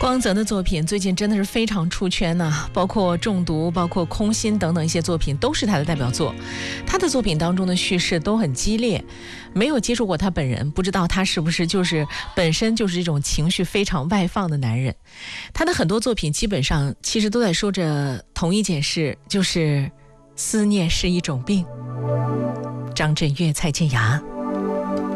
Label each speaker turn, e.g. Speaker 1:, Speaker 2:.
Speaker 1: 光泽的作品最近真的是非常出圈呐，包括中毒，包括空心等等一些作品都是他的代表作。他的作品当中的叙事都很激烈，没有接触过他本人，不知道他是不是本身就是这种情绪非常外放的男人。他的很多作品基本上其实都在说着同一件事，就是思念是一种病。张震岳、蔡健雅。